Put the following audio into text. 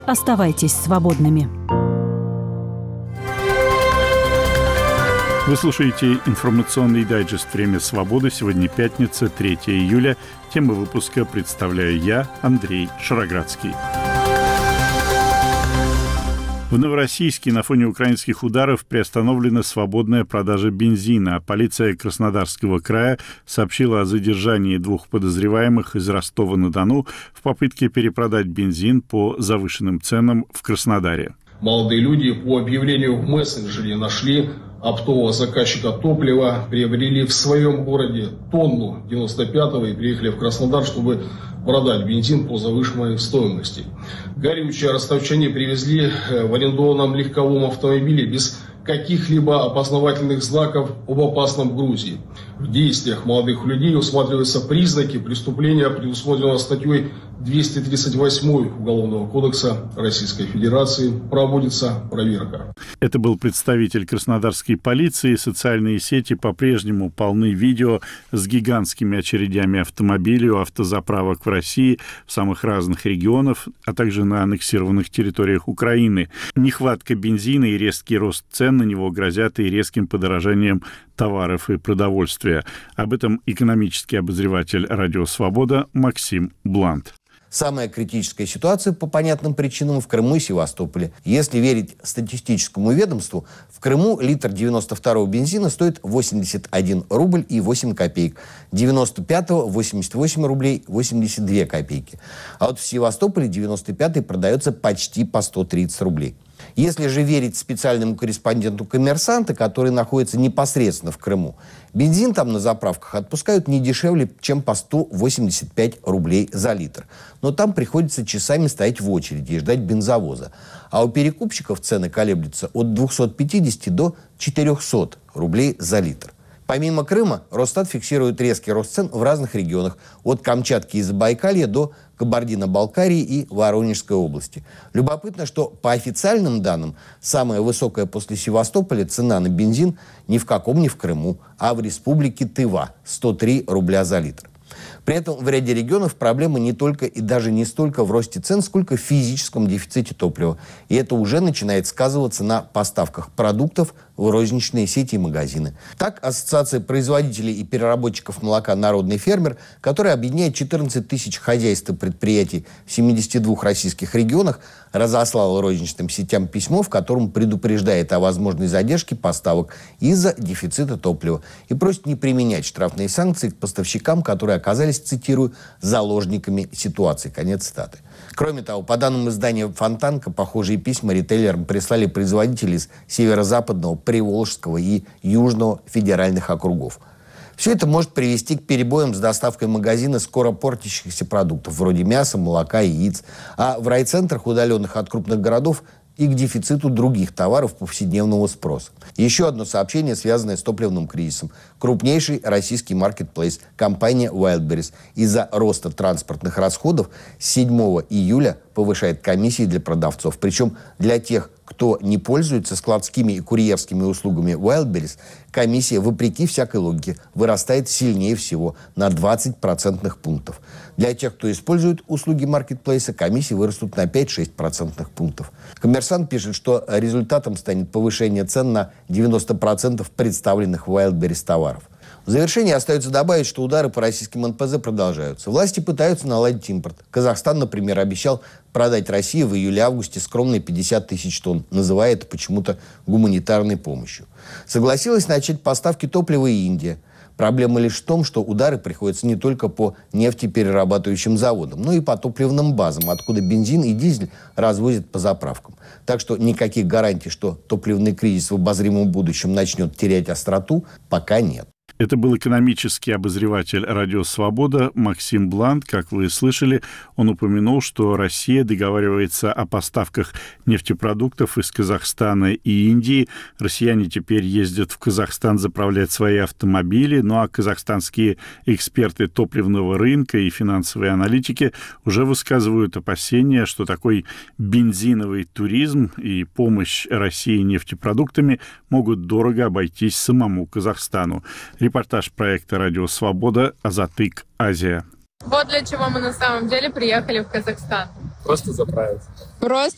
Оставайтесь свободными. Вы слушаете информационный дайджест «Время свободы». Сегодня пятница, 3 июля. Тему выпуска представляю я, Андрей Шароградский. В Новороссийске на фоне украинских ударов приостановлена свободная продажа бензина. Полиция Краснодарского края сообщила о задержании 2 подозреваемых из Ростова-на-Дону в попытке перепродать бензин по завышенным ценам в Краснодаре. Молодые люди по объявлению в мессенджере нашли оптового заказчика топлива, приобрели в своем городе тонну 95-го и приехали в Краснодар, чтобы продать бензин по завышенной стоимости. Горючее ростовчане привезли в арендованном легковом автомобиле без каких-либо опознавательных знаков об опасном грузе. В действиях молодых людей усматриваются признаки преступления, предусмотренного статьей 238 Уголовного кодекса Российской Федерации. Проводится проверка. Это был представитель краснодарской полиции. Социальные сети по-прежнему полны видео с гигантскими очередями автомобилей у автозаправок в России в самых разных регионах, а также на аннексированных территориях Украины. Нехватка бензина и резкий рост цен на него грозят и резким подорожанием товаров и продовольствия. Об этом экономический обозреватель «Радио Свобода» Максим Блант. Самая критическая ситуация по понятным причинам в Крыму и Севастополе. Если верить статистическому ведомству, в Крыму литр 92-го бензина стоит 81 рубль и 8 копеек, 95-го 88 рублей 82 копейки. А вот в Севастополе 95-й продается почти по 130 рублей. Если же верить специальному корреспонденту «Коммерсанта», который находится непосредственно в Крыму, бензин там на заправках отпускают не дешевле, чем по 185 рублей за литр. Но там приходится часами стоять в очереди и ждать бензовоза. А у перекупщиков цены колеблются от 250 до 400 рублей за литр. Помимо Крыма, Росстат фиксирует резкий рост цен в разных регионах, от Камчатки и Забайкалья до Кабардино-Балкарии и Воронежской области. Любопытно, что по официальным данным самая высокая после Севастополя цена на бензин не в каком, не в Крыму, а в республике Тыва – 103 рубля за литр. При этом в ряде регионов проблема не только и даже не столько в росте цен, сколько в физическом дефиците топлива. И это уже начинает сказываться на поставках продуктов в розничные сети и магазины. Так, Ассоциация производителей и переработчиков молока «Народный фермер», которая объединяет 14 тысяч хозяйств и предприятий в 72 российских регионах, разослала розничным сетям письмо, в котором предупреждает о возможной задержке поставок из-за дефицита топлива и просит не применять штрафные санкции к поставщикам, которые оказались, цитирую, заложниками ситуации. Конец цитаты. Кроме того, по данным издания «Фонтанка», похожие письма ритейлерам прислали производители из северо-западного, Приволжского и Южного федеральных округов. Все это может привести к перебоям с доставкой в магазины скоро портящихся продуктов, вроде мяса, молока, яиц, а в райцентрах, удаленных от крупных городов, и к дефициту других товаров повседневного спроса. Еще одно сообщение, связанное с топливным кризисом. Крупнейший российский маркетплейс, компания Wildberries, из-за роста транспортных расходов с 7 июля повышает комиссии для продавцов. Причем для тех, кто не пользуется складскими и курьерскими услугами Wildberries, комиссия, вопреки всякой логике, вырастает сильнее всего на 20 процентных пунктов. Для тех, кто использует услуги маркетплейса, комиссии вырастут на 5-6 процентных пунктов. «Коммерсант» пишет, что результатом станет повышение цен на 90% представленных в Wildberries товаров. В завершение остается добавить, что удары по российским НПЗ продолжаются. Власти пытаются наладить импорт. Казахстан, например, обещал продать России в июле-августе скромные 50 тысяч тонн, называя это почему-то гуманитарной помощью. Согласилась начать поставки топлива и Индия. Проблема лишь в том, что удары приходятся не только по нефтеперерабатывающим заводам, но и по топливным базам, откуда бензин и дизель развозят по заправкам. Так что никаких гарантий, что топливный кризис в обозримом будущем начнет терять остроту, пока нет. Это был экономический обозреватель «Радио Свобода» Максим Блант. Как вы слышали, он упомянул, что Россия договаривается о поставках нефтепродуктов из Казахстана и Индии. Россияне теперь ездят в Казахстан заправлять свои автомобили, ну а казахстанские эксперты топливного рынка и финансовые аналитики уже высказывают опасения, что такой бензиновый туризм и помощь России нефтепродуктами могут дорого обойтись самому Казахстану. Репортаж проекта «Радио Свобода», Азатык, Азия. Вот для чего мы на самом деле приехали в Казахстан. Просто заправиться. Просто